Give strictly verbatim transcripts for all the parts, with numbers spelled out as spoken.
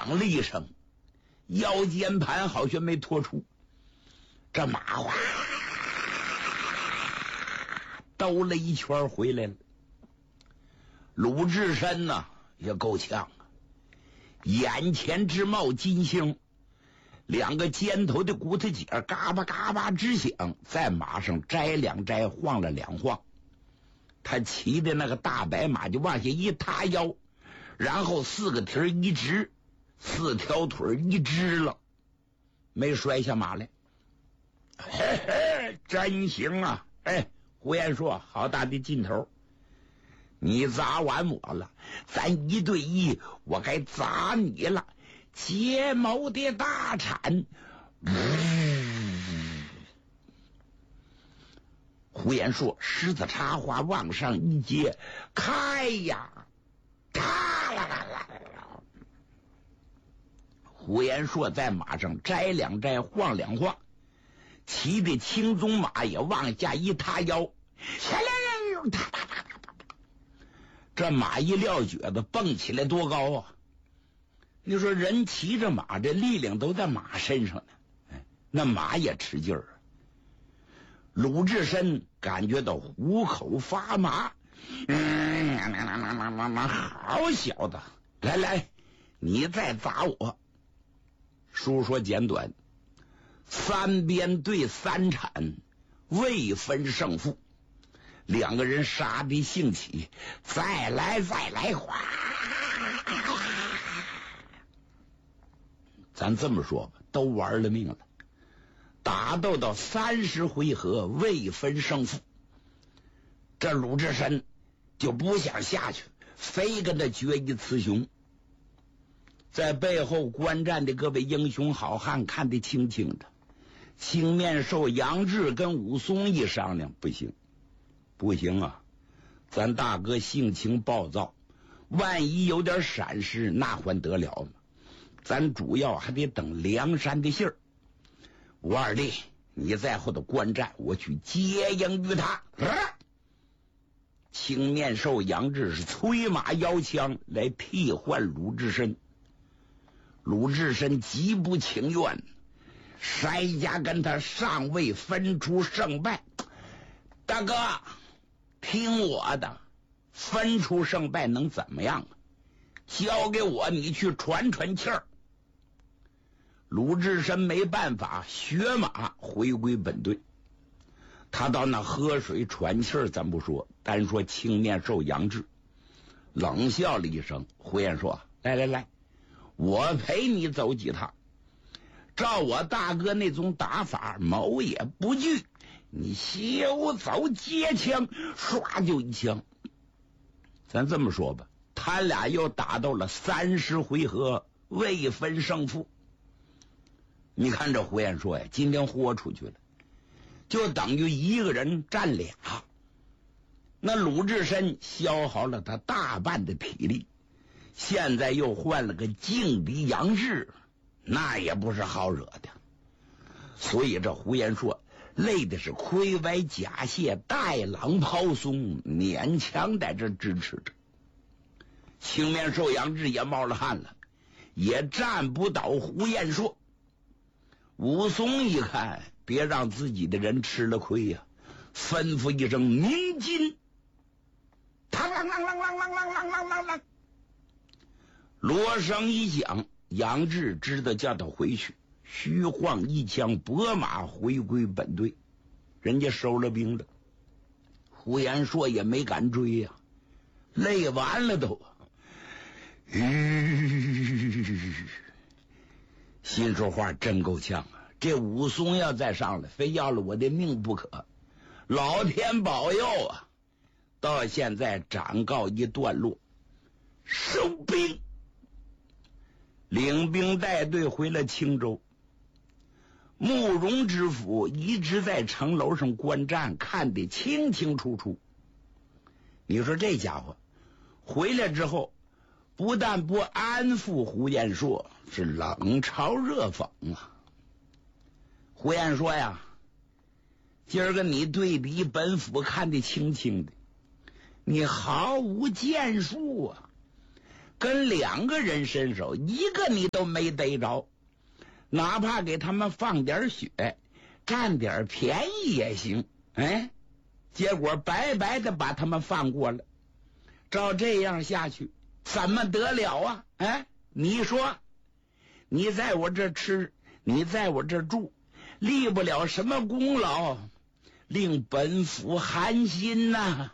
啷了一声，腰间盘好像没拖出，这马哗兜了一圈回来了。鲁智深呐、啊、也够呛啊，眼前直冒金星，两个肩头的骨头节嘎巴嘎巴直响，在马上摘两摘，晃了两晃。他骑的那个大白马就往下一塌腰，然后四个蹄一直，四条腿一直了，没摔下马来。嘿嘿，真行啊！哎，胡延硕，好大的劲头！你砸完我了，咱一对一，我该砸你了。结毛的大铲，胡延硕狮子插花往上一接，开呀！咔啦啦啦啦！胡延硕在马上摘两摘，晃两晃，骑的青鬃马也往下一塌腰，下来了，哒哒哒哒哒。这马一撂蹶子，蹦起来多高啊！你说人骑着马，这力量都在马身上呢，哎，那马也吃劲儿。鲁智深感觉到虎口发麻，嗯，好小子，来来，你再砸我。书说简短，三边对三铲，未分胜负。两个人杀敌兴起，再来再来，哗！咱这么说吧，都玩了命了。打斗到三十回合，未分胜负。这鲁智深就不想下去，非跟他决一雌雄。在背后观战的各位英雄好汉看得清清的，青面兽杨志跟武松一商量，不行不行啊，咱大哥性情暴躁，万一有点闪失，那还得了吗？咱主要还得等梁山的信儿。吴二弟，你在后头观战，我去接应于他。啊、青面兽杨志是催马摇枪来替换鲁智深。鲁智深极不情愿，筛家跟他尚未分出胜败。大哥，听我的，分出胜败能怎么样啊？交给我，你去喘喘气儿。鲁智深没办法，学马回归本队。他到那喝水喘气儿咱不说，单说青面兽杨志冷笑了一声，胡延说，来来来，我陪你走几趟，照我大哥那种打法，谋也不惧，你休走接枪，唰就一枪。咱这么说吧，他俩又打到了三十回合，未分胜负。你看这胡延说呀，今天豁出去了，就等于一个人占俩。那鲁智深消耗了他大半的体力，现在又换了个劲敌杨志，那也不是好惹的。所以这胡延说累的是盔歪甲卸，带狼抛松，勉强在这支持着。青面兽杨志也冒了汗了，也站不倒胡延说。武松一看，别让自己的人吃了亏呀、啊，吩咐一声鸣金，嘡啷啷啷啷啷啷啷啷啷啷，锣声一响，杨志知道叫他回去，虚晃一枪，拨马回归本队，人家收了兵了。胡延硕也没敢追呀、啊，累完了都。吁，心说话真够呛啊！这武松要再上来，非要了我的命不可。老天保佑啊！到现在暂告一段落，收兵。领兵带队回了青州。慕容知府一直在城楼上观战，看得清清楚楚。你说这家伙回来之后，不但不安抚胡延硕，是冷嘲热讽啊！胡延硕呀，今儿个你对敌本府看得清清的，你毫无建树啊！ 跟两个人伸手，一个你都没逮着，哪怕给他们放点血，占点便宜也行。哎，结果白白的把他们放过了。照这样下去，怎么得了啊？哎，你说，你在我这吃，你在我这住，立不了什么功劳，令本府寒心呐、啊！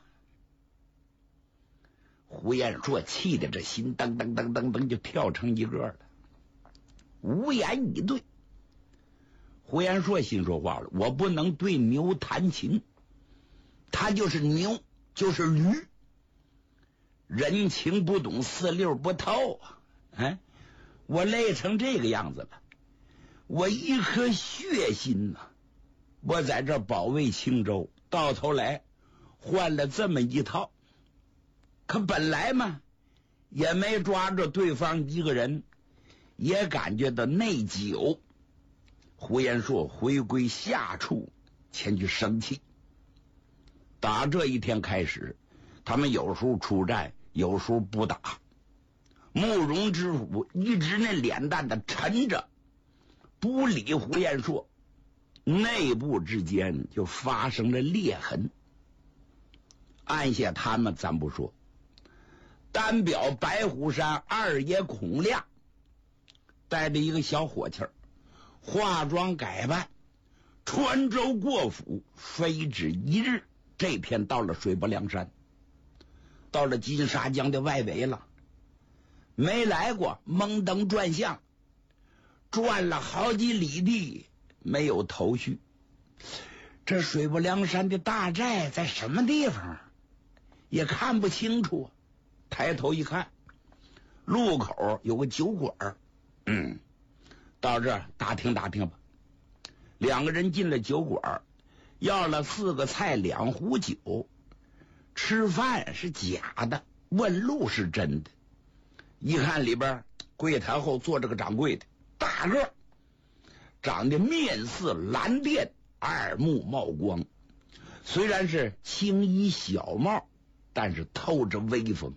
胡彦硕气的这心噔噔噔噔噔就跳成一个了，无言以对。胡彦硕心说话了，我不能对牛弹琴，他就是牛就是驴，人情不懂，四六不透啊！哎，我累成这个样子了，我一颗血心呐、啊！我在这保卫青州，到头来换了这么一套，可本来嘛也没抓着对方一个人，也感觉到内疚。胡彦硕回归下处前去生气。打这一天开始，他们有时候出战，有时候不打。慕容知府一直那脸蛋的沉着，不理胡彦硕，内部之间就发生了裂痕。按下他们咱不说，单表白虎山二爷孔亮带着一个小伙计儿，化妆改扮，穿州过府，非止一日，这天到了水泊梁山，到了金沙江的外围了。没来过，蒙登转向，转了好几里地，没有头绪。这水泊梁山的大寨在什么地方也看不清楚。抬头一看，路口有个酒馆，嗯，到这儿打听打听吧。两个人进了酒馆，要了四个菜两壶酒，吃饭是假的，问路是真的。一看里边柜台后坐着个掌柜的，大个，长得面似蓝靛，二目冒光，虽然是青衣小帽，但是透着威风。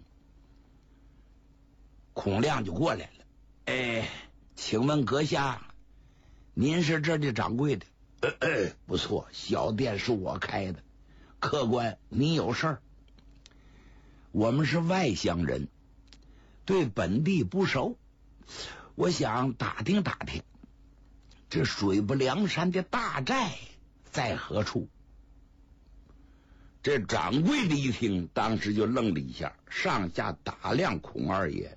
孔亮就过来了，哎，请问阁下，您是这的掌柜的？呃呃，不错，小店是我开的。客官，你有事儿？我们是外乡人，对本地不熟，我想打听打听，这水泊梁山的大寨在何处？这掌柜的一听，当时就愣了一下，上下打量孔二爷。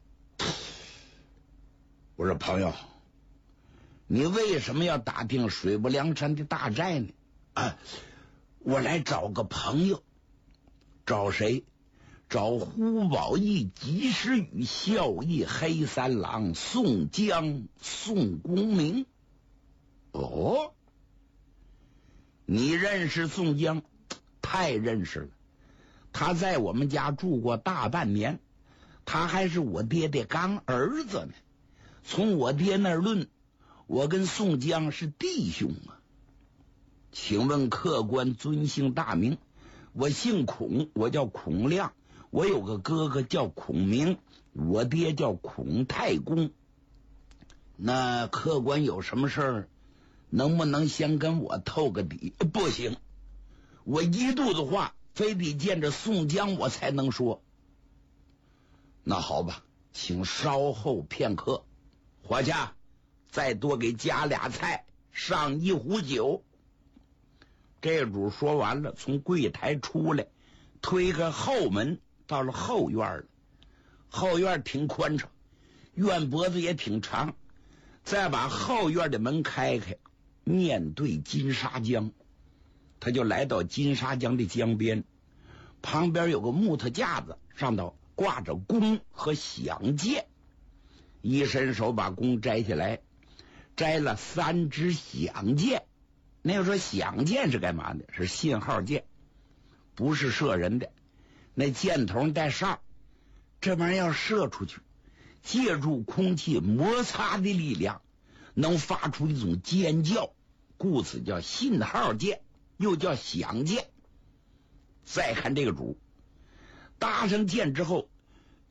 我说朋友，你为什么要打听水泊梁山的大寨呢？啊，我来找个朋友。找谁？找呼保义、及时雨、孝义、黑三郎、宋江、宋公明。哦，你认识宋江？太认识了，他在我们家住过大半年，他还是我爹的干儿子呢。从我爹那儿论，我跟宋江是弟兄啊。请问客官尊姓大名？我姓孔，我叫孔亮，我有个哥哥叫孔明，我爹叫孔太公。那客官有什么事儿，能不能先跟我透个底？不行，我一肚子话非得见着宋江我才能说。那好吧，请稍后片刻。伙计，再多给加俩菜，上一壶酒。这主说完了，从柜台出来，推开后门，到了后院了。后院挺宽敞，院脖子也挺长，再把后院的门开开，面对金沙江。他就来到金沙江的江边，旁边有个木头架子，上头挂着弓和响箭。一伸手把弓摘下来，摘了三支响箭。那个说响箭是干嘛的？是信号箭，不是射人的。那箭头带哨，这玩意儿要射出去，借助空气摩擦的力量，能发出一种尖叫，故此叫信号箭，又叫响箭。再看这个主，搭上箭之后，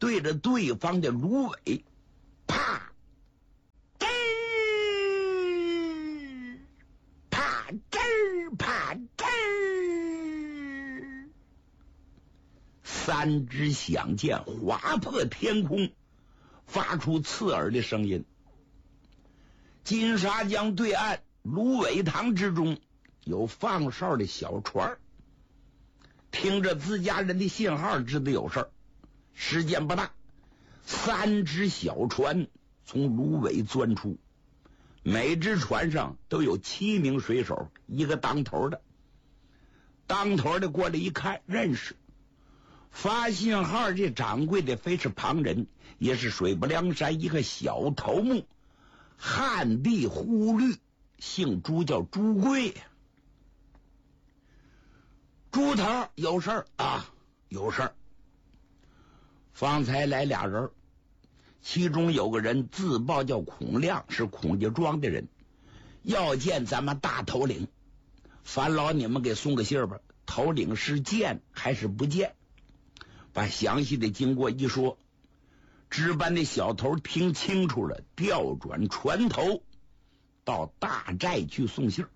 对着对方的芦苇，啪，吱啪吱啪吱，三支响箭划破天空，发出刺耳的声音。金沙江对岸芦苇塘之中有放哨的小船，听着自家人的信号，知道有事儿。时间不大，三只小船从芦苇钻出，每只船上都有七名水手，一个当头的。当头的过来一看，认识发信号这掌柜的非是旁人，也是水泊梁山一个小头目，汉地忽律，姓朱，叫朱贵。朱头有事儿啊，有事儿。方才来俩人，其中有个人自报叫孔亮，是孔家庄的人，要见咱们大头领。烦劳你们给送个信儿吧，头领是见还是不见？把详细的经过一说，值班的小头听清楚了，调转船头到大寨去送信儿。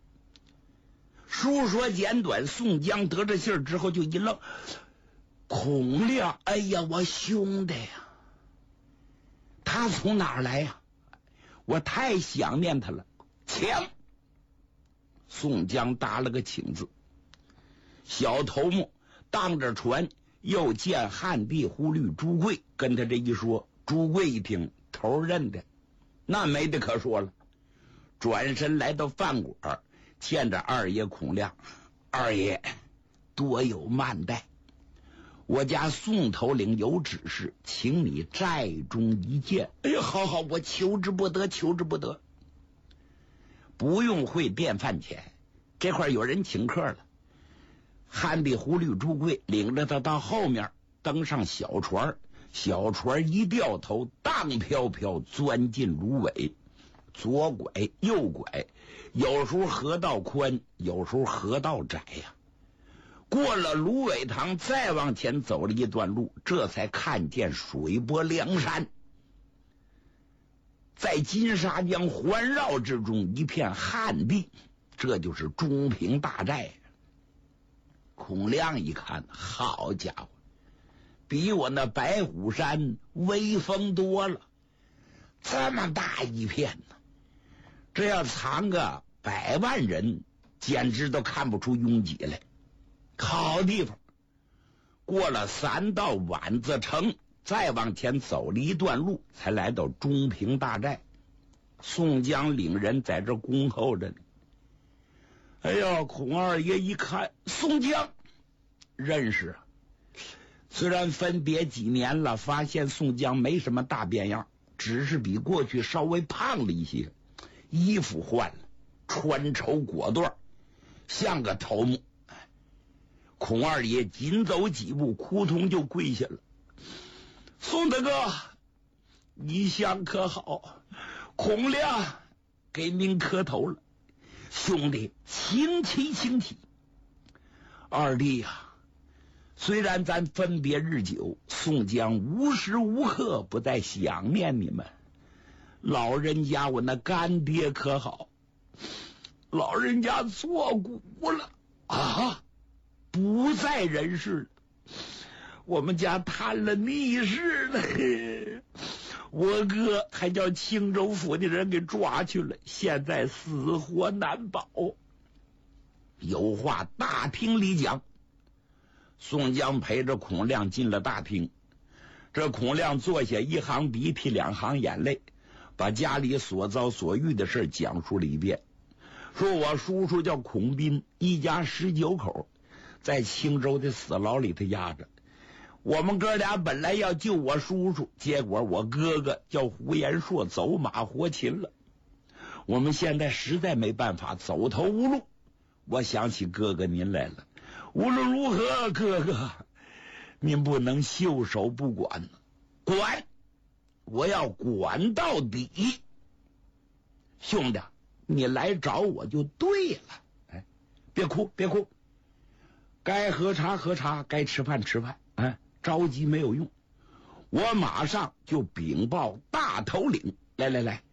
书说简短，宋江得着信儿之后就一愣，孔亮，哎呀，我兄弟呀，他从哪儿来呀？我太想念他了。请宋江答了个请字。小头目当着船又见汉地忽律朱贵，跟他这一说，朱贵一听头认的，那没得可说了，转身来到饭馆，见着二爷孔亮。二爷多有慢待，我家宋头领有指示，请你寨中一见。哎呀，好好，我求之不得，求之不得。不用汇便饭钱，这块有人请客了。汉地忽律朱贵领着他到后面，登上小船，小船一掉头，荡飘飘钻进芦苇，左拐右拐，有时候河道宽，有时候河道窄呀、啊。过了芦苇塘，再往前走了一段路，这才看见水泊梁山。在金沙江环绕之中，一片旱地，这就是中平大寨。孔亮一看，好家伙，比我那白虎山威风多了，这么大一片呢，这要藏个百万人，简直都看不出拥挤来。好地方。过了三道碗子城，再往前走了一段路，才来到中平大寨。宋江领人在这恭候着呢。哎呀，孔二爷一看宋江认识，虽然分别几年了，发现宋江没什么大变样，只是比过去稍微胖了一些，衣服换了，穿绸裹缎，像个头目。孔二爷紧走几步，扑通就跪下了。宋大哥，你想可好？孔亮给您磕头了。兄弟，请起请起。二弟呀、啊，虽然咱分别日久，宋江无时无刻不在想念你们。老人家我那干爹可好？老人家作古了啊，不在人世了，我们家摊了逆事了，我哥还叫青州府的人给抓去了，现在死活难保。有话大厅里讲。宋江陪着孔亮进了大厅，这孔亮坐下，一行鼻涕两行眼泪，把家里所遭所遇的事讲述了一遍。说我叔叔叫孔斌，一家十九口，在青州的死牢里头压着。我们哥俩本来要救我叔叔，结果我哥哥叫胡延硕走马活擒了。我们现在实在没办法，走投无路。我想起哥哥您来了，无论如何，哥哥您不能袖手不管，管，我要管到底。兄弟，你来找我就对了。哎，别哭别哭，该喝茶喝茶，该吃饭吃饭。哎，着急没有用。 我马上就禀报大头领。来来来，